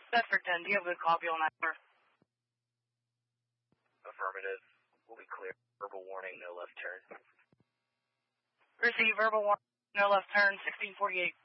Bedford 10, do you have a good copy on that, sir? Affirmative. We'll be clear. Verbal warning, no left turn. Receive verbal warning, no left turn, 1648.